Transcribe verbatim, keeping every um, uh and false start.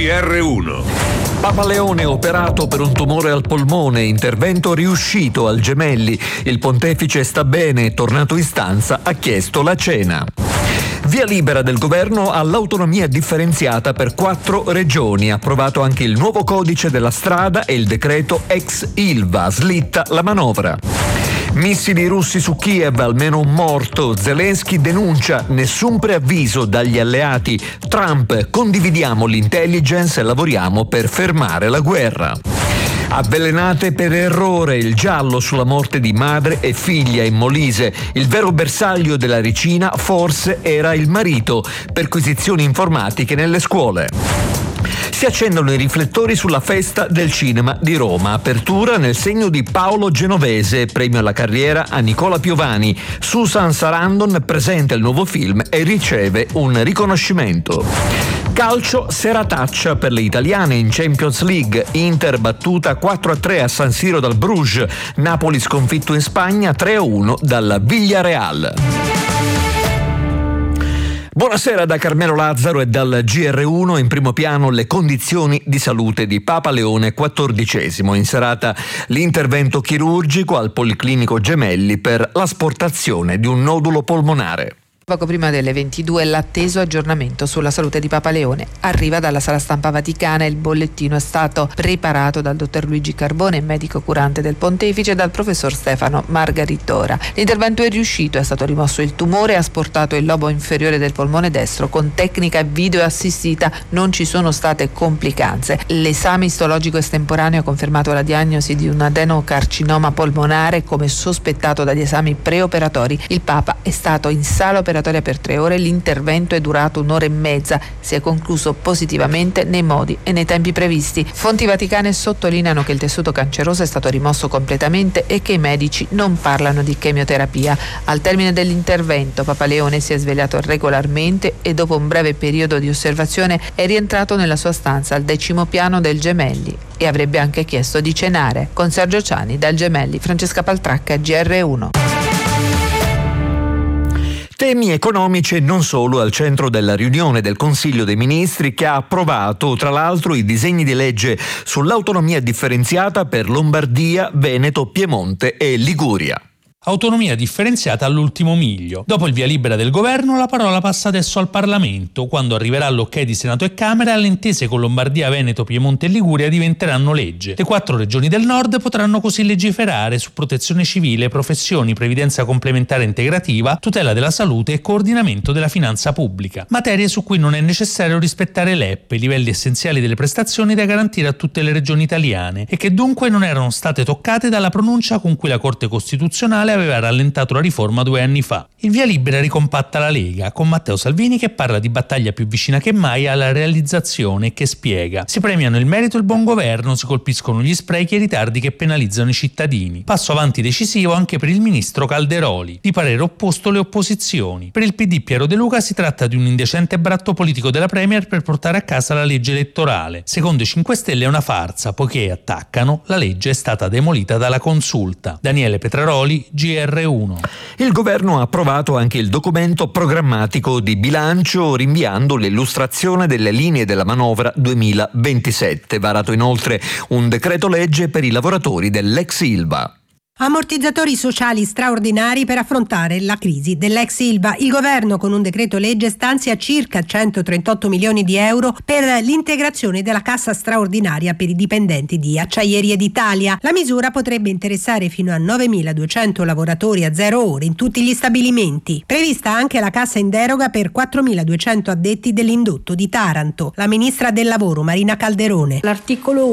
R uno. Papa Leone operato per un tumore al polmone, intervento riuscito al Gemelli. Il pontefice sta bene, è tornato in stanza, ha chiesto la cena. Via libera del governo all'autonomia differenziata per quattro regioni. Approvato anche il nuovo codice della strada e il decreto ex Ilva. Slitta la manovra. Missili russi su Kiev, almeno un morto. Zelensky denuncia nessun preavviso dagli alleati. Trump, condividiamo l'intelligence e lavoriamo per fermare la guerra. Avvelenate per errore, il giallo sulla morte di madre e figlia in Molise. Il vero bersaglio della ricina forse era il marito. Perquisizioni informatiche nelle scuole. Si accendono i riflettori sulla festa del cinema di Roma. Apertura nel segno di Paolo Genovese, premio alla carriera a Nicola Piovani. Susan Sarandon presenta il nuovo film e riceve un riconoscimento. Calcio, serataccia per le italiane in Champions League. Inter battuta quattro a tre a San Siro dal Bruges. Napoli sconfitto in Spagna tre a uno dal Villarreal. Buonasera da Carmelo Lazzaro e dal G R uno. In primo piano le condizioni di salute di Papa Leone quattordicesimo. In serata l'intervento chirurgico al Policlinico Gemelli per l'asportazione di un nodulo polmonare. Poco prima delle ventidue l'atteso aggiornamento sulla salute di Papa Leone. Arriva dalla sala stampa vaticana. Il bollettino è stato preparato dal dottor Luigi Carbone, medico curante del pontefice, e dal professor Stefano Margaritora. L'intervento è riuscito, è stato rimosso il tumore e asportato il lobo inferiore del polmone destro con tecnica video assistita. Non ci sono state complicanze. L'esame istologico estemporaneo ha confermato la diagnosi di un adenocarcinoma polmonare come sospettato dagli esami preoperatori. Il Papa è stato in sala operatoria per tre ore. L'intervento è durato un'ora e mezza. Si è concluso positivamente nei modi e nei tempi previsti. Fonti vaticane sottolineano che il tessuto canceroso è stato rimosso completamente e che i medici non parlano di chemioterapia. Al termine dell'intervento Papa Leone si è svegliato regolarmente e dopo un breve periodo di osservazione è rientrato nella sua stanza al decimo piano del Gemelli e avrebbe anche chiesto di cenare. Con Sergio Ciani dal Gemelli, Francesca Paltracca, G R uno. Temi economici e non solo al centro della riunione del Consiglio dei Ministri, che ha approvato tra l'altro i disegni di legge sull'autonomia differenziata per Lombardia, Veneto, Piemonte e Liguria. Autonomia differenziata all'ultimo miglio. Dopo il via libera del governo, la parola passa adesso al Parlamento. Quando arriverà l'ok di Senato e Camera, le intese con Lombardia, Veneto, Piemonte e Liguria diventeranno legge. Le quattro regioni del nord potranno così legiferare su protezione civile, professioni, previdenza complementare integrativa, tutela della salute e coordinamento della finanza pubblica. Materie su cui non è necessario rispettare l'E P, i livelli essenziali delle prestazioni da garantire a tutte le regioni italiane, e che dunque non erano state toccate dalla pronuncia con cui la Corte Costituzionale aveva rallentato la riforma due anni fa. Il via libera ricompatta la Lega, con Matteo Salvini che parla di battaglia più vicina che mai alla realizzazione e che spiega: si premiano il merito e il buon governo, si colpiscono gli sprechi e i ritardi che penalizzano i cittadini. Passo avanti decisivo anche per il ministro Calderoli. Di parere opposto le opposizioni. Per il P D Piero De Luca si tratta di un indecente bratto politico della Premier per portare a casa la legge elettorale. Secondo i cinque Stelle è una farsa, poiché, attaccano, la legge è stata demolita dalla Consulta. Daniele Petraroli, G R uno. Il governo ha approvato anche il documento programmatico di bilancio, rinviando l'illustrazione delle linee della manovra duemilaventisette. Varato inoltre un decreto legge per i lavoratori dell'ex Ilva. Ammortizzatori sociali straordinari per affrontare la crisi dell'ex Ilva. Il governo con un decreto legge stanzia circa centotrentotto milioni di euro per l'integrazione della cassa straordinaria per i dipendenti di Acciaierie d'Italia. La misura potrebbe interessare fino a novemiladuecento lavoratori a zero ore in tutti gli stabilimenti. Prevista anche la cassa in deroga per quattromiladuecento addetti dell'indotto di Taranto. La ministra del lavoro Marina Calderone. L'articolo